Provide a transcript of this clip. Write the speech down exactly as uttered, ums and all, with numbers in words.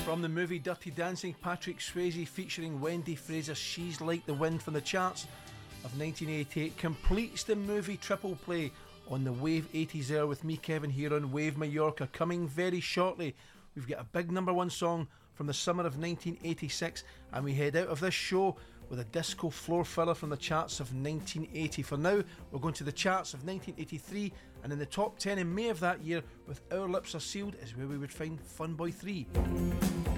From the movie Dirty Dancing, Patrick Swayze featuring Wendy Fraser, She's Like the Wind from the charts of nineteen eighty-eight completes the movie triple play on the Wave eighties era with me, Kevin, here on Wave Mallorca. Coming very shortly, we've got a big number one song from the summer of nineteen eighty-six, and we head out of this show with a disco floor filler from the charts of nineteen eighty. For now, we're going to the charts of nineteen eighty-three, and in the top ten in May of that year with Our Lips Are Sealed is where we would find Fun Boy three.